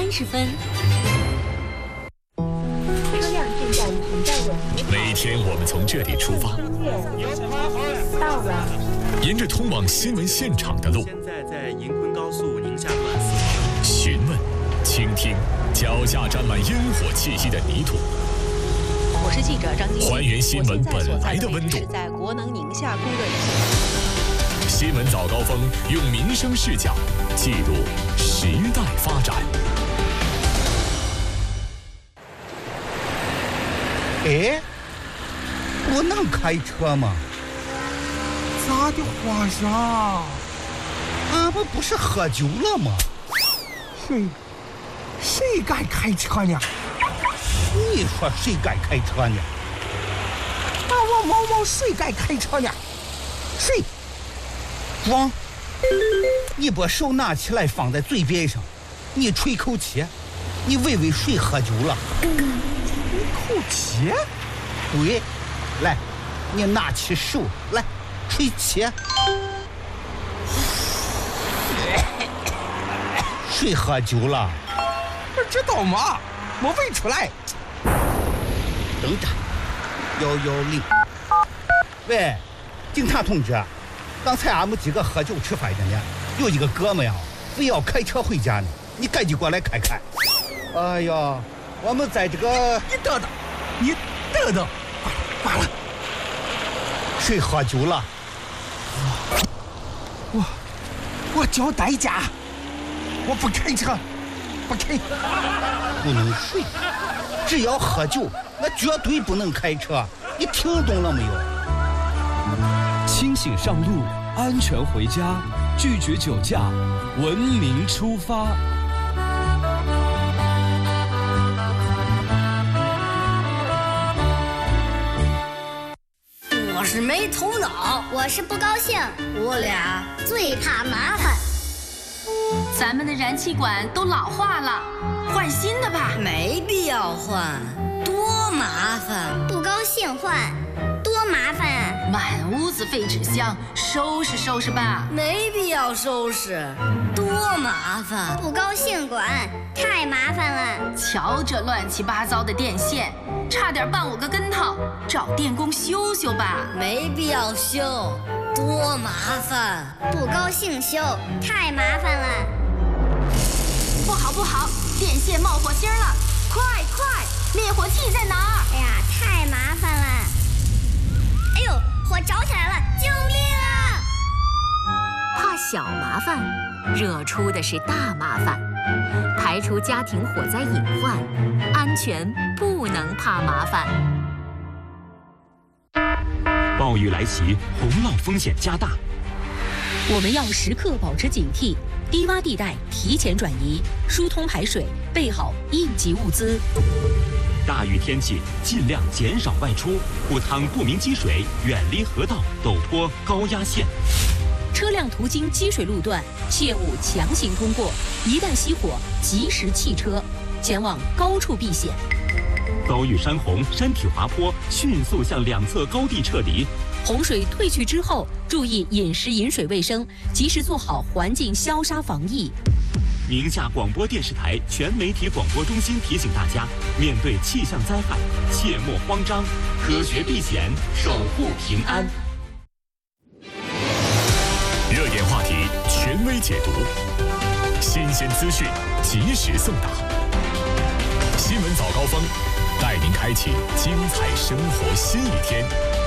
30分。 车辆正在停在稳定。 每天我们从这里出发， 到了， 沿着通往新闻现场的路， 现在在银昆高速宁夏段4号， 询问、倾听脚下沾满烟火气息的泥土。 我是记者张晶， 还原新闻本来的温度。 是在国能宁夏供热线。 新闻早高峰用民生视角记录时代发展。 哎，我能开车吗？ 咋的，皇上？ 俺们不是喝酒了吗？ 谁敢开车呢？ 你说谁敢开车呢？ 我毛谁敢开车呢？谁？ 装！你把手拿起来放在嘴边上，你吹口气，你问问谁喝酒了？ 吹口气？ 对，来，你拿起手来吹气。谁喝酒了？ 不知道吗？我问出来。 等着，110。喂，警察同志，刚才俺们几个喝酒吃饭着呢，有一个哥们呀，非要开车回家呢，你赶紧过来看看。哎呀，我们在这个…… 你等等，挂了。 谁喝酒了？ 我交代价，我不开车，不开。 不能睡，只要喝酒，那绝对不能开车。你听懂了没有？ 清醒上路，安全回家，拒绝酒驾，文明出发。 我是没头脑， 我是不高兴， 我俩最怕麻烦。 咱们的燃气管都老化了，换新的吧。 没必要换，多麻烦。 不高兴换，多麻烦啊！ 满屋子废纸箱，收拾收拾吧。 没必要收拾，多麻烦。 不高兴管，太麻烦了。 瞧这乱七八糟的电线，差点绊我个跟头，找电工修修吧。 没必要修，多麻烦。 不高兴修，太麻烦了。 不好，电线冒火星了！快，灭火器在哪儿？ 哎呀，太麻烦了！哎呦，火着起来了！救命啊！ 怕小麻烦，惹出的是大麻烦。排除家庭火灾隐患，安全不能怕麻烦。 暴雨来袭，洪涝风险加大。 我们要时刻保持警惕，低洼地带提前转移，疏通排水，备好应急物资。 大雨天气尽量减少外出，不趟不明积水，远离河道、陡坡、高压线。 车辆途经积水路段，切勿强行通过。一旦熄火，及时弃车，前往高处避险。 遭遇山洪、山体滑坡，迅速向两侧高地撤离。 洪水退去之后，注意饮食饮水卫生，及时做好环境消杀防疫。 宁夏广播电视台全媒体广播中心提醒大家，面对气象灾害，切莫慌张，科学避险，守护平安。 热点话题权威解读，新鲜资讯及时送达。新闻早高峰，带您开启精彩生活新一天。